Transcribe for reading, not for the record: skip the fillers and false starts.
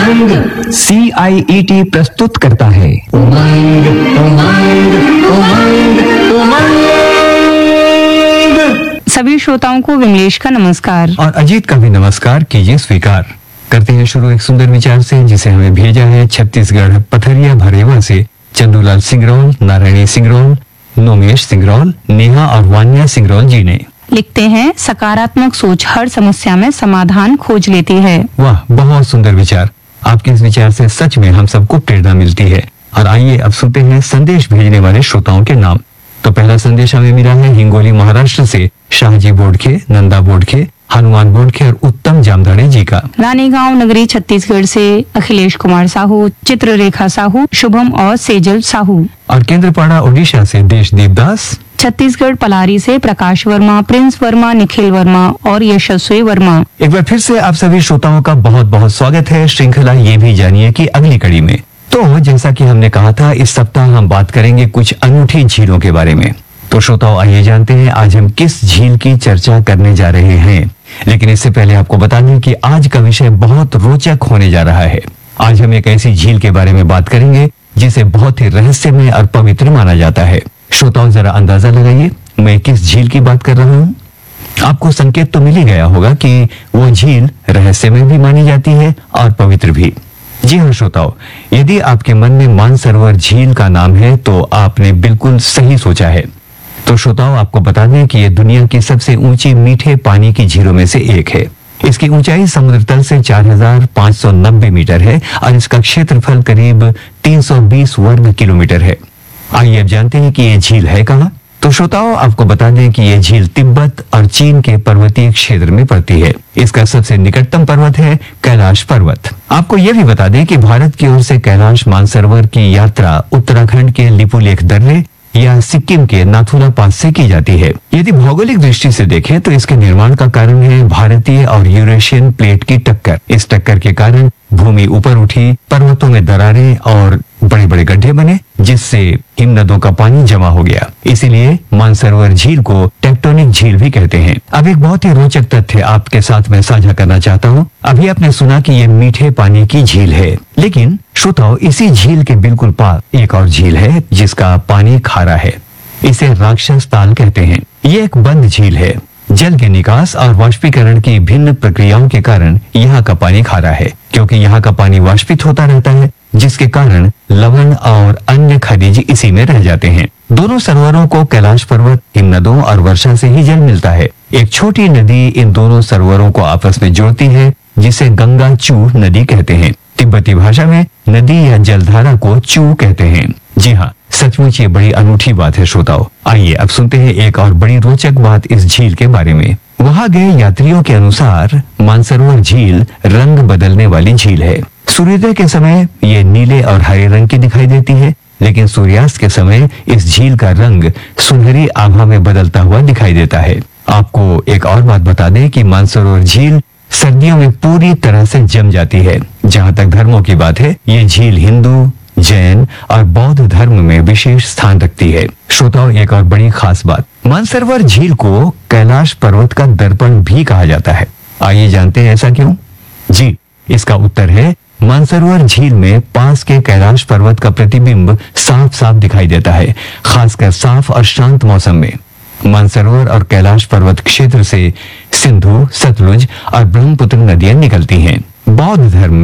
उमंग CIET प्रस्तुत करता है उमंग उमंग उमंग उमंग। सभी श्रोताओं को विमलेश का नमस्कार और अजीत का भी नमस्कार कीजिए स्वीकार। करते हैं शुरू एक सुंदर विचार से जिसे हमें भेजा है छत्तीसगढ़ पथरिया भरेवा से चंदूलाल सिंगरौल, नारायणी सिंगरौल, नोमेश सिंगरौल, नेहा और वान्या सिंगरौल जी ने। लिखते हैं, सकारात्मक सोच हर समस्या में समाधान खोज लेती है। वाह, बहुत सुंदर विचार। आपके इस विचार से सच में हम सबको प्रेरणा मिलती है। और आइए अब सुनते हैं संदेश भेजने वाले श्रोताओं के नाम। तो पहला संदेश हमें मिला है हिंगोली महाराष्ट्र से शाहजी बोडखे, नंदा बोडखे, हनुमान बोडखे और उत्तम जामदाड़े जी का। रानीगांव नगरी छत्तीसगढ़ से अखिलेश कुमार साहू, चित्ररेखा साहू, शुभम और सेजल साहू। और केंद्रपाड़ा उड़ीसा से देशदीप दास। छत्तीसगढ़ पलारी से प्रकाश वर्मा, प्रिंस वर्मा, निखिल वर्मा और यशस्वी वर्मा। एक बार फिर से आप सभी श्रोताओं का बहुत बहुत स्वागत है। श्रृंखला ये भी जानिए कि अगली कड़ी में तो जैसा कि हमने कहा था, इस सप्ताह हम बात करेंगे कुछ अनूठी झीलों के बारे में। तो श्रोताओं, आइए जानते हैं आज हम किस झील की चर्चा करने जा रहे हैं। लेकिन इससे पहले आपको बता दें कि आज का विषय बहुत रोचक होने जा रहा है। आज हम एक ऐसी झील के बारे में बात करेंगे जिसे बहुत ही रहस्यमय और पवित्र माना जाता है। श्रोताओं, जरा अंदाजा लगाइए मैं किस झील की बात कर रहा हूँ। आपको संकेत तो मिल ही गया होगा कि वो झील रहस्यमय भी मानी जाती है और पवित्र भी। जी हाँ श्रोताओं, यदि आपके मन में मानसरोवर झील का नाम है तो आपने बिल्कुल सही सोचा है। तो श्रोताओं, आपको बता दें कि ये दुनिया की सबसे ऊंची मीठे पानी की झीलों में से एक है। इसकी ऊंचाई समुद्र तल से 4590 मीटर है और इसका क्षेत्रफल करीब 320 वर्ग किलोमीटर है। आइए अब जानते हैं कि ये झील है कहाँ। तो श्रोताओं, आपको बता दें कि ये झील तिब्बत और चीन के पर्वतीय क्षेत्र में पड़ती है। इसका सबसे निकटतम पर्वत है कैलाश पर्वत। आपको यह भी बता दें कि भारत की ओर से कैलाश मानसरोवर की यात्रा उत्तराखंड के लिपुलेख दर्रे या सिक्किम के नाथुला पास से की जाती है। यदि भौगोलिक दृष्टि से देखें तो इसके निर्माण का कारण है भारतीय और यूरेशियन प्लेट की टक्कर। इस टक्कर के कारण भूमि ऊपर उठी, पर्वतों में दरारें और बड़े बड़े गड्ढे बने, जिससे हिमनदों का पानी जमा हो गया। इसीलिए मानसरोवर झील को टेक्टोनिक झील भी कहते हैं। अब एक बहुत ही रोचक तथ्य आपके साथ मैं साझा करना चाहता हूँ। अभी आपने सुना कि ये मीठे पानी की झील है, लेकिन श्रोताओं, इसी झील के बिल्कुल पास एक और झील है जिसका पानी खारा है। इसे राक्षस ताल कहते हैं। ये एक बंद झील है। जल के निकास और वाष्पीकरण की भिन्न प्रक्रियाओं के कारण यहाँ का पानी खारा है, क्योंकि यहाँ का पानी वाष्पित होता रहता है, जिसके कारण लवण और अन्य खनिज इसी में रह जाते हैं। दोनों सरोवरों को कैलाश पर्वत, हिमनदों और वर्षा से ही जल मिलता है। एक छोटी नदी इन दोनों सरोवरों को आपस में जोड़ती है, जिसे गंगा चू नदी कहते हैं। तिब्बती भाषा में नदी या जलधारा को चू कहते हैं। जी हाँ, सचमुच ये बड़ी अनूठी बात है श्रोताओं। आइए अब सुनते हैं एक और बड़ी रोचक बात इस झील के बारे में। वहां गए यात्रियों के अनुसार मानसरोवर झील रंग बदलने वाली झील है। सूर्योदय के समय ये नीले और हरे रंग की दिखाई देती है, लेकिन सूर्यास्त के समय इस झील का रंग सुनहरी आभा में बदलता हुआ दिखाई देता है। आपको एक और बात बता दें कि मानसरोवर झील सर्दियों में पूरी तरह से जम जाती है। जहाँ तक धर्मों की बात है, ये झील हिंदू, जैन और बौद्ध धर्म में विशेष स्थान रखती है। श्रोताओं, एक और बड़ी खास बात, मानसरोवर झील को कैलाश पर्वत का दर्पण भी कहा जाता है। आइए जानते हैं ऐसा क्यों। जी, इसका उत्तर है मानसरोवर झील में पास के कैलाश पर्वत का प्रतिबिंब साफ साफ दिखाई देता है, खासकर साफ और शांत मौसम में। मानसरोवर और कैलाश पर्वत क्षेत्र से सिंधु, सतलुज और ब्रह्मपुत्र नदियां निकलती हैं। बौद्ध धर्म